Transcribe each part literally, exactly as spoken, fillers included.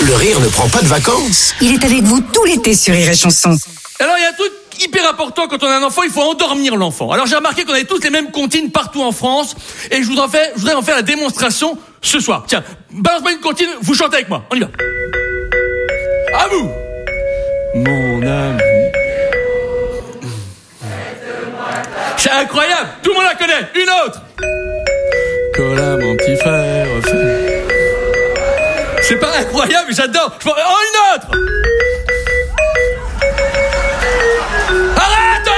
le rire ne prend pas de vacances. Il est avec vous tout l'été sur Rire et Chanson. Alors, il y a un truc hyper important quand on a un enfant, il faut endormir l'enfant. Alors, j'ai remarqué qu'on avait tous les mêmes comptines partout en France, et je voudrais en faire, je voudrais en faire la démonstration ce soir. Tiens, balance-moi une comptine, vous chantez avec moi. On y va. À vous. Mon ami. C'est incroyable, tout le monde la connaît. Une autre. Cola, mon petit frère. C'est pas incroyable, j'adore. Oh, une autre. Arrête.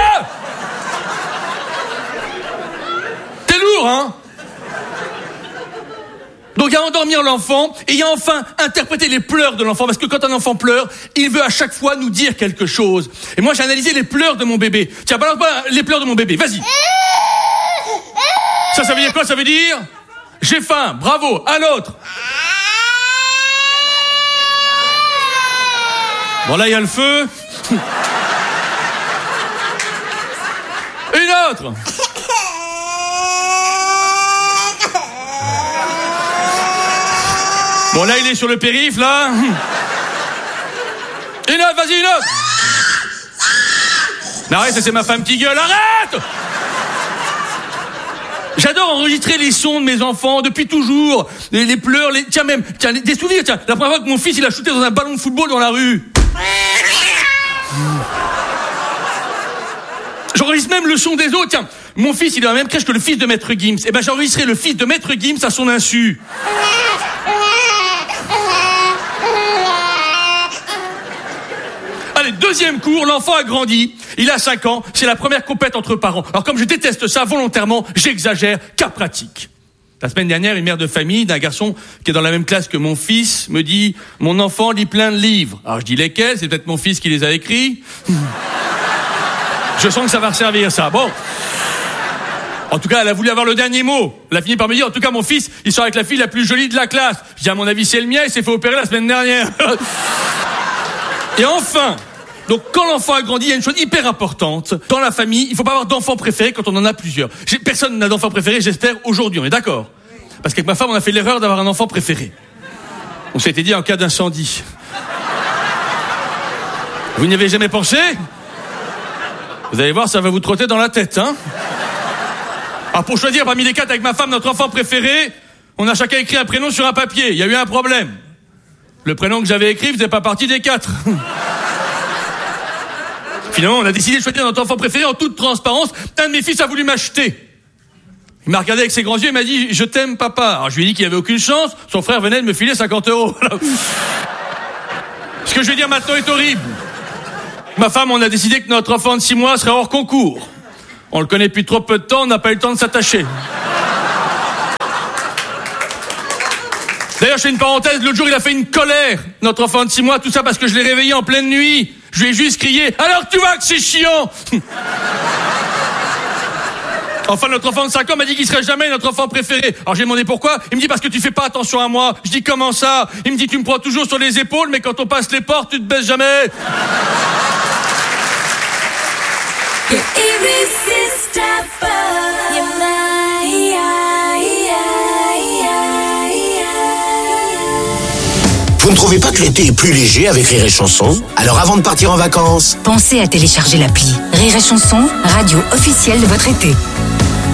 T'es lourd, hein. Donc il y a endormir l'enfant, et il y a enfin interpréter les pleurs de l'enfant, parce que quand un enfant pleure, il veut à chaque fois nous dire quelque chose. Et moi j'ai analysé les pleurs de mon bébé. Tiens, balance-moi les pleurs de mon bébé, vas-y. Ça, ça veut dire quoi? Ça veut dire j'ai faim, bravo, à l'autre. Bon, là il y a le feu. Une autre. Bon, là, il est sur le périph', là. Une autre, vas-y, une autre. Non, arrête, ça, c'est ma femme qui gueule. Arrête. J'adore enregistrer les sons de mes enfants depuis toujours. Les, les pleurs, les... Tiens, même, tiens, des souvenirs, tiens. La première fois que mon fils, il a shooté dans un ballon de football dans la rue. J'enregistre même le son des autres. Tiens, mon fils, il est dans la même crèche que le fils de Maître Gims. Eh ben, j'enregistrerai le fils de Maître Gims à son insu. Allez, deuxième cours, l'enfant a grandi, il a cinq ans, c'est la première compète entre parents. Alors comme je déteste ça, volontairement, j'exagère, cas pratique. La semaine dernière, une mère de famille d'un garçon qui est dans la même classe que mon fils me dit « Mon enfant lit plein de livres ». Alors je dis « Lesquels ? C'est peut-être mon fils qui les a écrits ?» Je sens que ça va resservir ça. Bon. En tout cas, elle a voulu avoir le dernier mot. Elle a fini par me dire « En tout cas, mon fils, il sort avec la fille la plus jolie de la classe ». Je dis « À mon avis, c'est le mien, il s'est fait opérer la semaine dernière. » Et enfin... Donc, quand l'enfant a grandi, il y a une chose hyper importante. Dans la famille, il faut pas avoir d'enfant préféré quand on en a plusieurs. J'ai, personne n'a d'enfant préféré, j'espère, aujourd'hui. On est d'accord? Parce qu'avec ma femme, on a fait l'erreur d'avoir un enfant préféré. On s'était dit en cas d'incendie. Vous n'y avez jamais pensé? Vous allez voir, ça va vous trotter dans la tête, hein? Alors, pour choisir parmi les quatre avec ma femme, notre enfant préféré, on a chacun écrit un prénom sur un papier. Il y a eu un problème. Le prénom que j'avais écrit faisait pas partie des quatre. Finalement, on a décidé de choisir notre enfant préféré en toute transparence. Un de mes fils a voulu m'acheter. Il m'a regardé avec ses grands yeux et m'a dit « Je t'aime, papa ». Alors je lui ai dit qu'il n'y avait aucune chance. Son frère venait de me filer cinquante euros. Ce que je vais dire maintenant est horrible. Ma femme, on a décidé que notre enfant de six mois serait hors concours. On le connaît depuis trop peu de temps, on n'a pas eu le temps de s'attacher. D'ailleurs, je fais une parenthèse, l'autre jour, il a fait une colère, notre enfant de six mois, tout ça parce que je l'ai réveillé en pleine nuit. Je lui ai juste crié « Alors tu vois que c'est chiant !» Enfin, notre enfant de cinq ans m'a dit qu'il serait jamais notre enfant préféré. Alors j'ai demandé pourquoi. Il me dit parce que tu fais pas attention à moi. Je dis comment ça? Il me dit tu me prends toujours sur les épaules, mais quand on passe les portes, tu te baisses jamais. Vous ne trouvez pas que l'été est plus léger avec Rire et Chanson? Alors avant de partir en vacances, Pensez à télécharger l'appli Rire et Chanson, radio officielle de votre été.